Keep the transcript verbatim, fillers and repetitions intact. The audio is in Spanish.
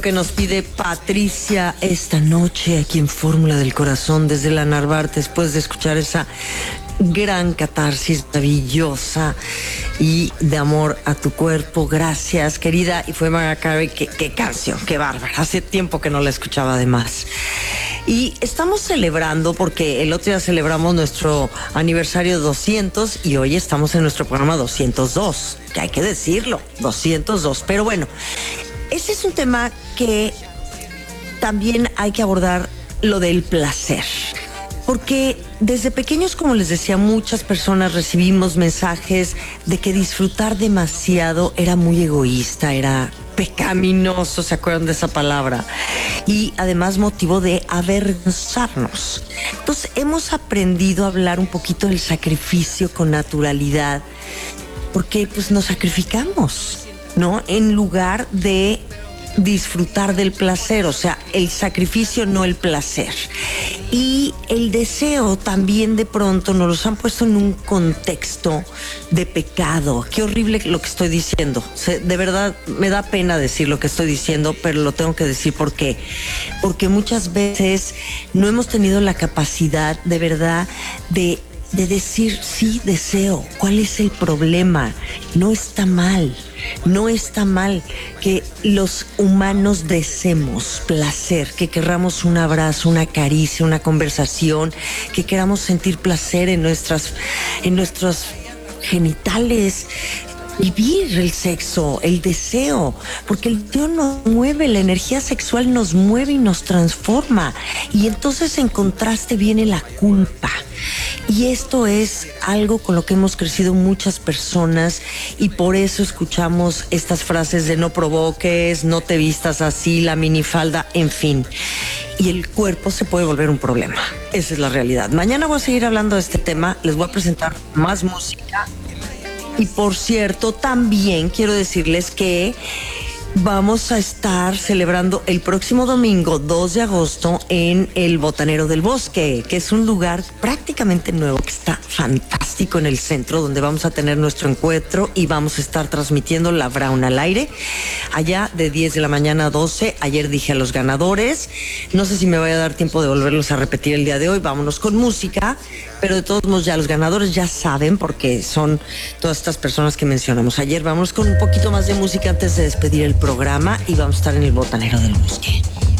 Que nos pide Patricia esta noche aquí en Fórmula del Corazón desde la Narvarte, después de escuchar esa gran catarsis maravillosa y de amor a tu cuerpo. Gracias, querida. Y fue Mariah Carey. Qué, qué canción, qué bárbara. Hace tiempo que no la escuchaba además. Y estamos celebrando, porque el otro día celebramos nuestro aniversario doscientos y hoy estamos en nuestro programa doscientos dos, que hay que decirlo, doscientos dos. Pero bueno, ese es un tema que también hay que abordar, lo del placer. Porque desde pequeños, como les decía, muchas personas recibimos mensajes de que disfrutar demasiado era muy egoísta, era pecaminoso, ¿se acuerdan de esa palabra? Y además motivo de avergonzarnos. Entonces hemos aprendido a hablar un poquito del sacrificio con naturalidad, porque pues nos sacrificamos, ¿no? En lugar de disfrutar del placer, o sea, el sacrificio, no el placer. Y el deseo también de pronto nos los han puesto en un contexto de pecado. Qué horrible lo que estoy diciendo. De verdad me da pena decir lo que estoy diciendo, pero lo tengo que decir. ¿Por qué? Porque muchas veces no hemos tenido la capacidad de verdad de de decir, sí, deseo. ¿Cuál es el problema? No está mal, no está mal que los humanos deseemos placer, que querramos un abrazo, una caricia, una conversación, que queramos sentir placer en nuestras, en nuestros genitales. Vivir el sexo, el deseo, porque el deseo nos mueve, la energía sexual nos mueve y nos transforma. Y entonces en contraste viene la culpa. Y esto es algo con lo que hemos crecido muchas personas, y por eso escuchamos estas frases de no provoques, no te vistas así, la minifalda, en fin. Y el cuerpo se puede volver un problema. Esa es la realidad. Mañana voy a seguir hablando de este tema, les voy a presentar más música. Y por cierto, también quiero decirles que vamos a estar celebrando el próximo domingo, dos de agosto, en el Botanero del Bosque, que es un lugar prácticamente nuevo, que está fantástico en el centro, donde vamos a tener nuestro encuentro y vamos a estar transmitiendo la Brown al aire, allá de diez de la mañana a doce. Ayer dije a los ganadores, no sé si me vaya a dar tiempo de volverlos a repetir el día de hoy. Vámonos con música, pero de todos modos ya los ganadores ya saben, porque son todas estas personas que mencionamos ayer. Vamos con un poquito más de música antes de despedir el programa y vamos a estar en el Botanero del Bosque.